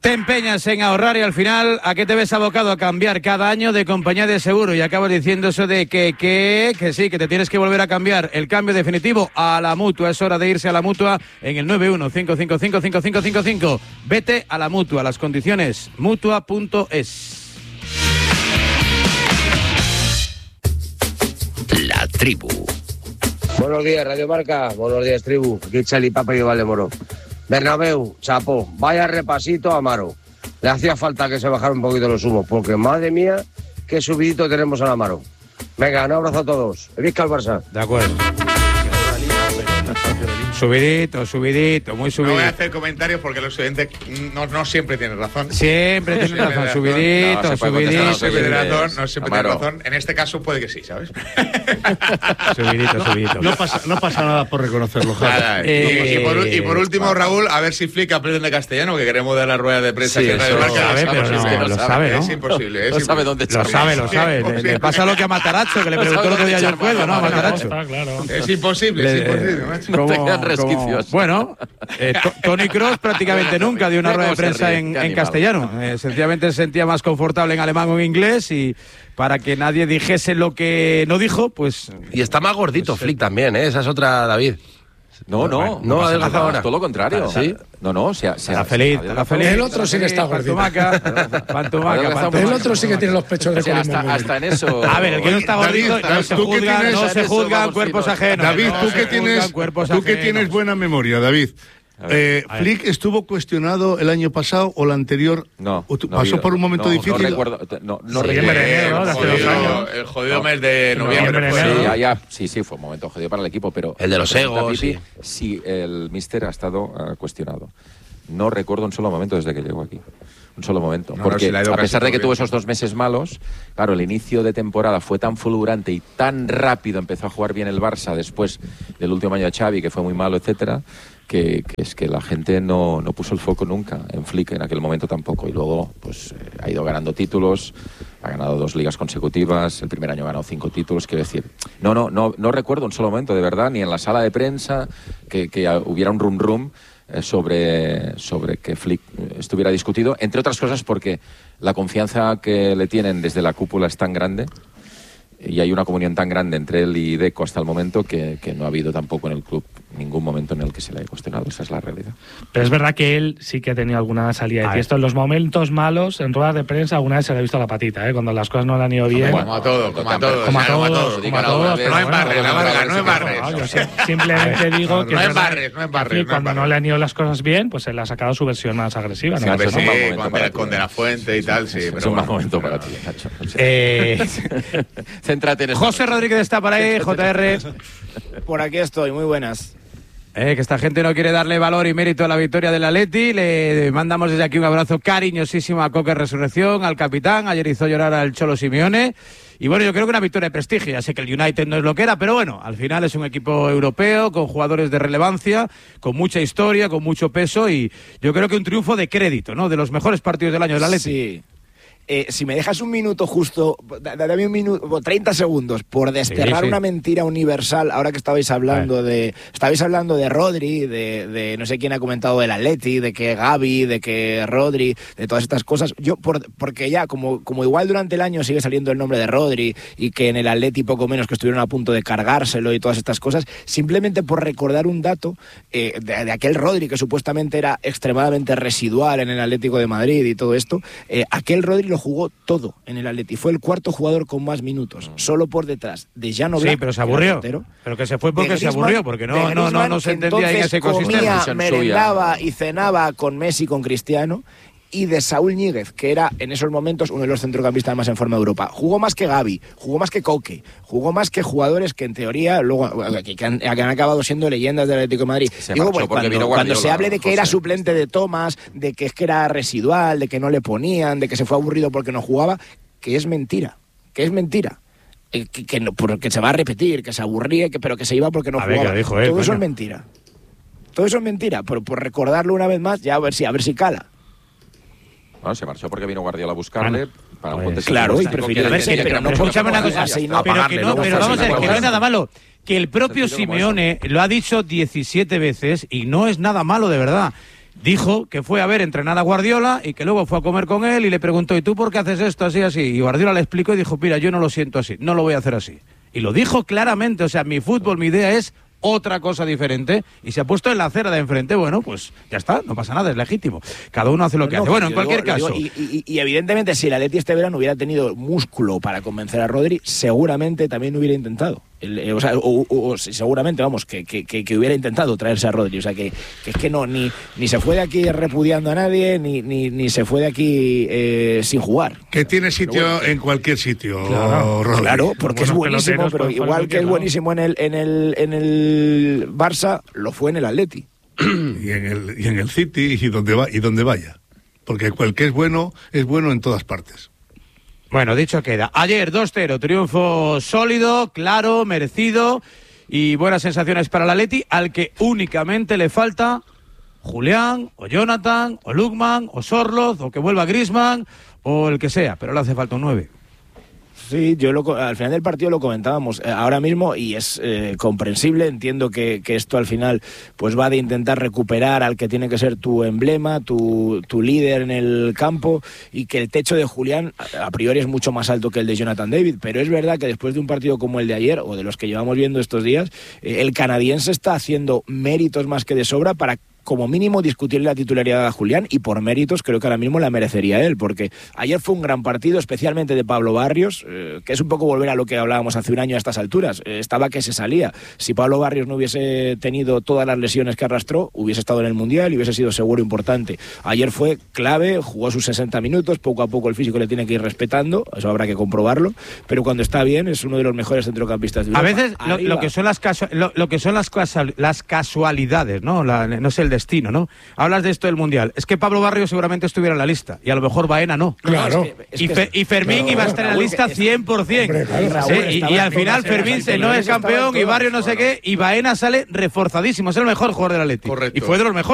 Te empeñas en ahorrar y al final, ¿a qué te ves abocado? A cambiar cada año de compañía de seguro y acabas diciendo eso de que sí, que te tienes que volver a cambiar. El cambio definitivo a la Mutua. Es hora de irse a la Mutua en el 91-555-5555. Vete a la Mutua. Las condiciones mutua.es. La tribu. Buenos días, Radio Marca. Buenos días, tribu. Aquí Cheli, Papa y Valdemoro. Bernabéu, chapó, vaya repasito a Amaro. Le hacía falta que se bajaran un poquito los humos, porque madre mía, qué subidito tenemos al Amaro. Venga, un abrazo a todos. Visca al Barça. De acuerdo. Subidito, muy subidito. No voy a hacer comentarios porque los oyentes no siempre tienen razón. Siempre tienen razón. Subidito. No siempre tienen razón. En este caso puede que sí, ¿sabes? Subidito. No pasa nada por reconocerlo. Y por último, Raúl, a ver si Flick aprende de castellano, que queremos dar la rueda de prensa. Sí, eso lo sabe, pero lo sabe, ¿no? Es imposible. No sabe dónde Lo sabe. Le pasa lo que a Mataracho, que le preguntó el otro día yo el juego, ¿no? A Mataracho. Es imposible, macho. Resquicios. Bueno, Toni Kroos prácticamente nunca dio una rueda de prensa en castellano. Sencillamente se sentía más confortable en alemán o en inglés y para que nadie dijese lo que no dijo, pues... Y está más gordito Flick también, ¿eh? Esa es otra, David. No adelgaza ahora. Todo lo contrario. ¿Sí? Está feliz. El otro sí que está gordito. Pantomaca. El otro sí que tiene los pechos de columna. Hasta en eso. A ver, el que no está gordito, no se juzgan cuerpos ajenos. David, tú que tienes buena memoria, David. ¿Flick estuvo cuestionado el año pasado o el anterior? No. ¿Pasó por un momento difícil? No recuerdo. El jodido mes de noviembre. Sí, fue un momento jodido para el equipo, pero... El de los egos. Sí, el míster ha estado cuestionado. No recuerdo un solo momento desde que llegó aquí. Un solo momento. Porque a pesar de que tuvo esos 2 meses malos, claro, el inicio de temporada fue tan fulgurante y tan rápido empezó a jugar bien el Barça después del último año de Xavi, que fue muy malo, etcétera, que es que la gente no puso el foco nunca en Flick en aquel momento tampoco. Y luego pues ha ido ganando títulos, ha ganado 2 ligas consecutivas, el primer año ha ganado 5 títulos, quiero decir. No recuerdo un solo momento, de verdad, ni en la sala de prensa, que hubiera un rum sobre que Flick estuviera discutido, entre otras cosas porque la confianza que le tienen desde la cúpula es tan grande y hay una comunión tan grande entre él y Deco hasta el momento que no ha habido tampoco en el club ningún momento en el que se le haya cuestionado. Esa es la realidad. Pero es verdad que él sí que ha tenido alguna salida de tiesto. En los momentos malos, en ruedas de prensa, alguna vez se le ha visto la patita, cuando las cosas no le han ido bien. Como a todos. No embarres, la Varga, no embarres. Simplemente digo que no embarres. Cuando no le han ido las cosas bien, pues él ha sacado su versión más agresiva. Sí, con De La Fuente y tal, sí. Es un mal momento para ti, Nacho. Céntrate en eso. José Rodríguez está por ahí, JR. Por aquí estoy, muy buenas. Que esta gente no quiere darle valor y mérito a la victoria del Atleti. Le mandamos desde aquí un abrazo cariñosísimo a Coque Resurrección, al capitán. Ayer hizo llorar al Cholo Simeone. Y bueno, yo creo que una victoria de prestigio. Ya sé que el United no es lo que era, pero bueno, al final es un equipo europeo con jugadores de relevancia, con mucha historia, con mucho peso y yo creo que un triunfo de crédito, ¿no? De los mejores partidos del año del Atleti. Sí. Si me dejas un minuto justo, dame un minuto, 30 segundos, por desterrar una mentira universal, ahora que estabais hablando de Rodri, de no sé quién ha comentado del Atleti, de que Gavi, de que Rodri, de todas estas cosas, porque ya, como igual durante el año sigue saliendo el nombre de Rodri, y que en el Atleti poco menos que estuvieron a punto de cargárselo y todas estas cosas, simplemente por recordar un dato de aquel Rodri que supuestamente era extremadamente residual en el Atlético de Madrid y todo esto, aquel Rodri lo jugó todo en el Atleti. Fue el cuarto jugador con más minutos, solo por detrás de Jan Oblak. Sí, pero se aburrió. Pero que se fue porque se aburrió, porque no se entendía en ese ecosistema. Comía, merendaba y cenaba con Messi, con Cristiano, y de Saúl Ñíguez, que era en esos momentos uno de los centrocampistas más en forma de Europa. Jugó más que Gavi, jugó más que Coque, jugó más que jugadores que en teoría luego que han acabado siendo leyendas del Atlético de Madrid. Digo, pues, cuando se hable de que era suplente de Thomas, de que es que era residual, de que no le ponían, de que se fue aburrido porque no jugaba, que es mentira. Que se va a repetir, que se aburría, pero que se iba porque no jugaba. Todo eso es mentira. Todo eso es mentira. Por recordarlo una vez más, ya a ver si cala. Bueno, se marchó porque vino Guardiola a buscarle para un contexto. Claro, y prefirió pero no escuchame una cosa, pero vamos a ver, que no es nada malo. Que el propio Simeone lo ha dicho 17 veces y no es nada malo de verdad. dijo que fue a ver entrenar a Guardiola y que luego fue a comer con él y le preguntó, ¿y tú por qué haces esto así, así? Y Guardiola le explicó y dijo, mira, yo no lo siento así, no lo voy a hacer así. Y lo dijo claramente, o sea, mi fútbol, mi idea es otra cosa diferente, y se ha puesto en la acera de enfrente. Bueno, pues ya está, no pasa nada, es legítimo. Cada uno hace lo que hace. Bueno, en cualquier caso. Y evidentemente, si el Atleti este verano hubiera tenido músculo para convencer a Rodri, seguramente también hubiera intentado. Seguramente, vamos, que hubiera intentado traerse a Rodri. O sea, que es que no, ni se fue de aquí repudiando a nadie, ni se fue de aquí sin jugar. Que tiene sitio en cualquier sitio, Rodri. Claro, porque es buenísimo, pero igual que es buenísimo en el Barça, lo fue en el Atleti. Y en el City y donde vaya. Porque el que es bueno en todas partes. Bueno, dicho queda. Ayer 2-0, triunfo sólido, claro, merecido y buenas sensaciones para el Atleti, al que únicamente le falta Julián, o Jonathan, o Lukman, o Sorloth, o que vuelva Griezmann, o el que sea, pero le hace falta un 9. Sí, al final del partido lo comentábamos ahora mismo y es comprensible. Entiendo que esto al final pues va de intentar recuperar al que tiene que ser tu emblema, tu líder en el campo, y que el techo de Julián a priori es mucho más alto que el de Jonathan David, pero es verdad que después de un partido como el de ayer o de los que llevamos viendo estos días, el canadiense está haciendo méritos más que de sobra para como mínimo discutirle la titularidad a Julián, y por méritos creo que ahora mismo la merecería él, porque ayer fue un gran partido, especialmente de Pablo Barrios, que es un poco volver a lo que hablábamos hace un año a estas alturas. Estaba que se salía. Si Pablo Barrios no hubiese tenido todas las lesiones que arrastró, hubiese estado en el Mundial y hubiese sido seguro importante. Ayer fue clave, jugó sus 60 minutos, poco a poco el físico le tiene que ir respetando, eso habrá que comprobarlo, pero cuando está bien es uno de los mejores centrocampistas de Europa. A veces lo que son las casualidades, ¿no? No sé, el destino, ¿no? Hablas de esto del Mundial. Es que Pablo Barrios seguramente estuviera en la lista y a lo mejor Baena no. Claro. Y Fermín iba a estar en la lista 100%. Hombre, claro. Sí, y al final Fermín no es campeón y Barrios no sé qué, y Baena sale reforzadísimo. Es el mejor jugador del Atleti. Correcto. Y fue de los mejores.